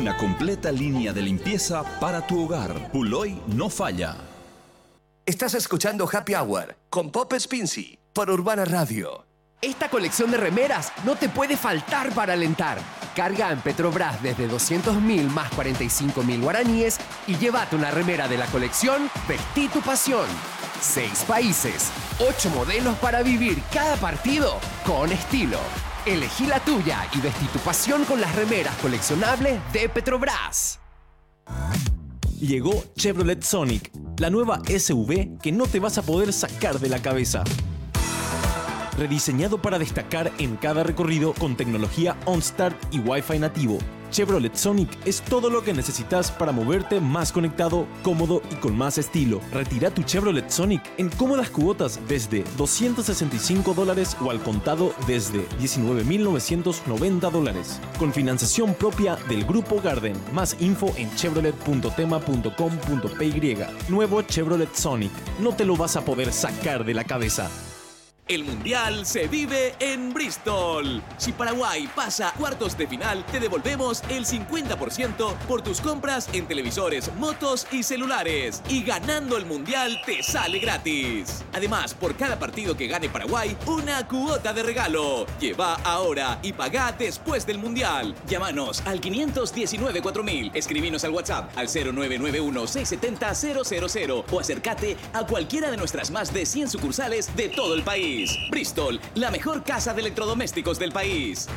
Una completa línea de limpieza para tu hogar. Puloy no falla. Estás escuchando Happy Hour con Pop Spincy por Urbana Radio. Esta colección de remeras no te puede faltar para alentar. Carga en Petrobras desde 200.000 más 45.000 guaraníes y llévate una remera de la colección Vestí tu pasión. 6 países, 8 modelos para vivir cada partido con estilo. Elegí la tuya y vestí tu pasión con las remeras coleccionables de Petrobras. Llegó Chevrolet Sonic, la nueva SUV que no te vas a poder sacar de la cabeza. Rediseñado para destacar en cada recorrido con tecnología OnStart y Wi-Fi nativo, Chevrolet Sonic es todo lo que necesitas para moverte más conectado, cómodo y con más estilo. Retira tu Chevrolet Sonic en cómodas cuotas desde $265 o al contado desde $19.990. Con financiación propia del Grupo Garden. Más info en chevrolet.tema.com.py. Nuevo Chevrolet Sonic. No te lo vas a poder sacar de la cabeza. El Mundial se vive en Bristol. Si Paraguay pasa a cuartos de final, te devolvemos el 50% por tus compras en televisores, motos y celulares. Y ganando el Mundial te sale gratis. Además, por cada partido que gane Paraguay, una cuota de regalo. Lleva ahora y paga después del Mundial. Llámanos al 519-4000. Escribinos al WhatsApp al 0991-670-000 o acércate a cualquiera de nuestras más de 100 sucursales de todo el país. Bristol, la mejor casa de electrodomésticos del país.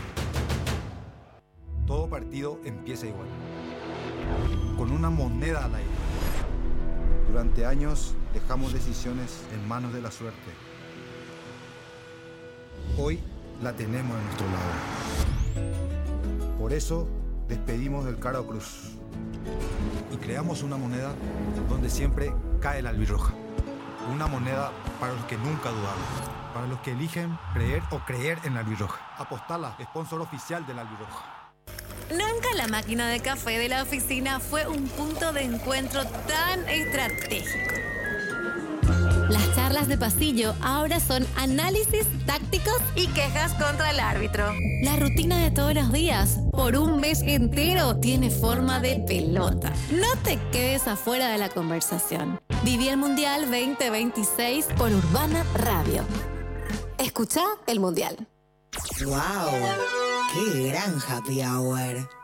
Todo partido empieza igual, con una moneda al aire. Durante años dejamos decisiones en manos de la suerte. Hoy la tenemos a nuestro lado. Por eso despedimos del Caro Cruz y creamos una moneda donde siempre cae la albirroja. Una moneda para los que nunca dudaron. Para los que eligen creer o creer en la albirroja. Apostala, sponsor oficial de la albirroja. Nunca la máquina de café de la oficina fue un punto de encuentro tan estratégico. Las charlas de pasillo ahora son análisis tácticos y quejas contra el árbitro. La rutina de todos los días, por un mes entero, tiene forma de pelota. No te quedes afuera de la conversación. Viví el Mundial 2026 por Urbana Radio. Escucha el Mundial. ¡Wow! ¡Qué gran happy hour!